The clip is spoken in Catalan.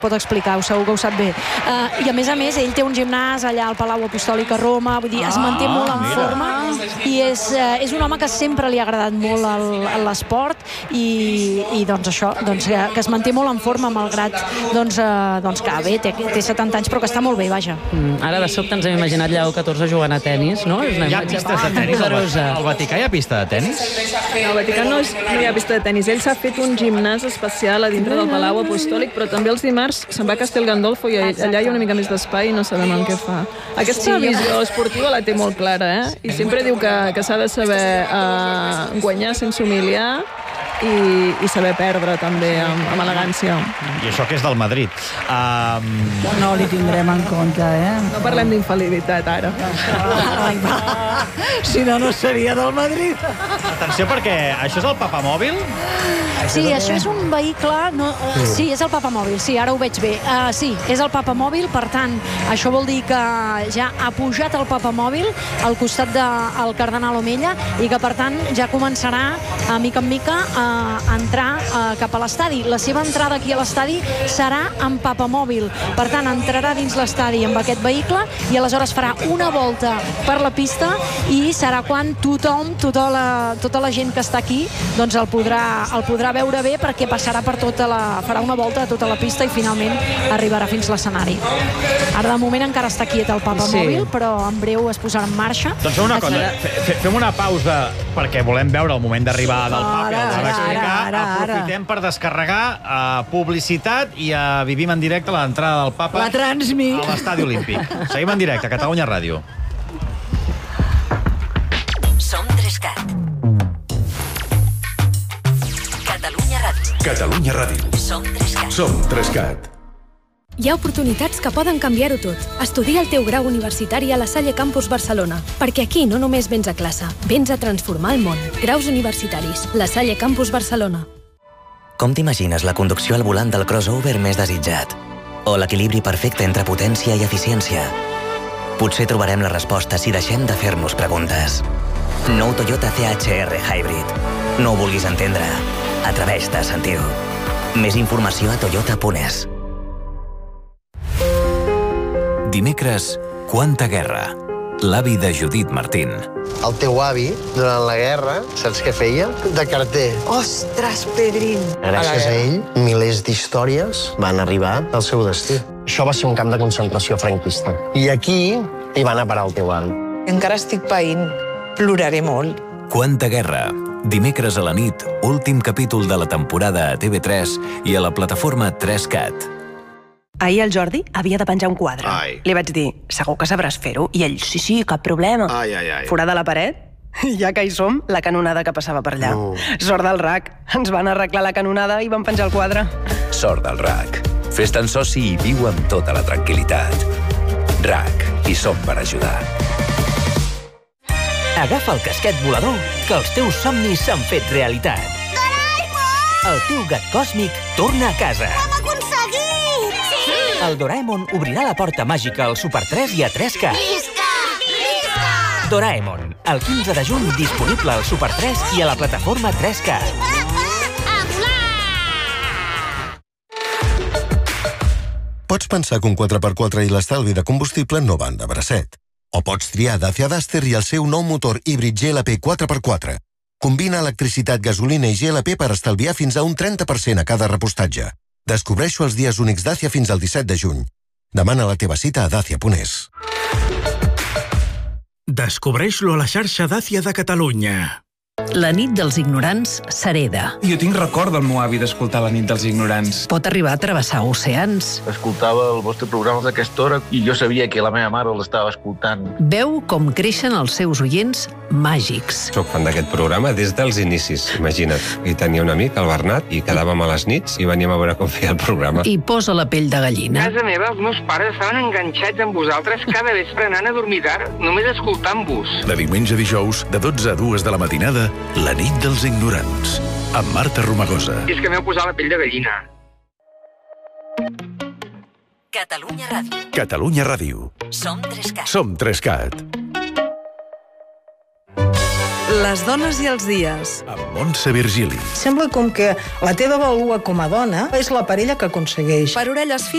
pot explicar, segur que ho sap bé. I a més, ell té un gimnàs allà al Palau Apostòlic a Roma, vull dir, es manté molt en forma i és un home que sempre li ha agradat molt l'esport i doncs això, que es manté molt en forma malgrat que bé, té 70 anys però que està molt bé, vaja. Ara de sobte ens hem imaginat Lleó XIV jugant a tenis, no? Hi ha pistes de tenis al Vaticà? Hi ha pista de tenis? Al Vaticà no hi ha pista de tenis. Ell s'ha fet un gimnàs especial a dintre del Palau Apostòlic, però també els dimarts se'n va a Castel Gandolfo i allà hi ha una mica més d'espai i no sabem el que fa. Aquesta visió esportiva la té molt clara, I sempre diu que s'ha de saber guanyar sense humiliar i saber perdre també amb elegància. I això que és del Madrid. No li tindrem en compte, No parlem d'infal·libilitat ara. Si no, no seria del Madrid. Atenció, perquè això és el papamòbil? Sí, això és un vehicle... Sí, és el papamòbil, sí, ara ho veig bé. Sí, és el papamòbil, per tant, això vol dir que ja ha pujat el papamòbil al costat del cardenal Omella i que, per tant, ja començarà, mica en mica, a entrar cap a l'estadi. La seva entrada aquí a l'estadi serà amb papamòbil. Per tant, entrarà dins l'estadi amb aquest vehicle i aleshores farà una volta per la pista i serà quan tothom, tota la gent que està aquí, doncs el podrà veure bé perquè passarà per farà una volta a tota la pista i finalment arribarà fins l'escenari. Ara de moment encara està quiet el papamòbil, però en breu es posarà en marxa. Doncs fem una cosa, fem una pausa perquè volem veure el moment d'arribar del papa i el va explicar. Aprofitem per descarregar publicitat i vivim en directe l'entrada del papa a l'estadi olímpic. Seguim en directe a Catalunya Ràdio. Som 3CAT. Catalunya Ràdio. Som 3CAT. Som 3CAT. Hi ha oportunitats que poden canviar-ho tot. Estudia el teu grau universitari a la Salle Campus Barcelona. Perquè aquí no només vens a classe, vens a transformar el món. Graus universitaris. La Salle Campus Barcelona. Com t'imagines la conducció al volant del crossover més desitjat? O l'equilibri perfecte entre potència i eficiència? Potser trobarem la resposta si deixem de fer-nos preguntes. Nou Toyota CHR Hybrid. No ho vulguis entendre. Atreveix-te a sentir-ho. Més informació a toyota.es. Dimecres, Quanta guerra. L'avi de Judit Martín. El teu avi, durant la guerra, saps què feia? De carter. Ostres, Pedrín! Gràcies a ell, milers d'històries van arribar al seu destí. Això va ser un camp de concentració franquista. I aquí hi va anar a parar el teu avi. Encara estic païnt. Ploraré molt. Quanta guerra. Dimecres a la nit, últim capítol de la temporada a TV3 i a la plataforma 3CAT. Ahir el Jordi havia de penjar un quadre. Li vaig dir, segur que sabràs fer-ho? I ell, sí, cap problema. Forada la paret? Ja que hi som, la canonada que passava per allà. Sort del RAC. Ens van arreglar la canonada i van penjar el quadre. Sort del RAC. Fes-te'n soci i viu amb tota la tranquil·litat. RAC. Hi som per ajudar. Agafa el casquet volador, que els teus somnis s'han fet realitat. Doraemon! El teu gat còsmic torna a casa. Ho hem aconseguit! Sí! El Doraemon obrirà la porta màgica al Super 3 i a 3CAT. Visca! Visca! Doraemon, el 15 de juny, disponible al Super 3 i a la plataforma 3CAT. Pots pensar que un 4x4 i l'estalvi de combustible no van de bracet. O pots triar Dacia Duster i el seu nou motor híbrid GLP 4x4. Combina electricitat, gasolina i GLP per estalviar fins a un 30% a cada repostatge. Descobreixo els dies únics Dacia fins al 17 de juny. Demana la teva cita a dacia.es. Descobreix-lo a la xarxa Dacia de Catalunya. La nit dels ignorants s'hereda. Jo tinc record del meu avi d'escoltar La nit dels ignorants. Pot arribar a travessar oceans. Escoltava el vostre programa d'aquesta hora i jo sabia que la meva mare l'estava escoltant. Veu com creixen els seus oients màgics. Soc fan d'aquest programa des dels inicis, imagina't. I tenia un amic, el Bernat, i quedàvem a les nits i veníem a veure com feia el programa. I posa la pell de gallina. A casa meva, els meus pares estaven enganxats amb vosaltres cada vespre anant a dormir tard, només escoltant-vos. De diumenge a dijous, de 12 a 2 de la matinada, La nit dels ignorants, amb Marta Romagosa. I és que m'heu posat la pell de gallina. Catalunya Ràdio. Catalunya Ràdio. Som 3CAT. Som 3CAT. Les dones i els dies. Amb Montse Virgili. Sembla com que la teva vàlua com a dona és la parella que aconsegueix. Per orelles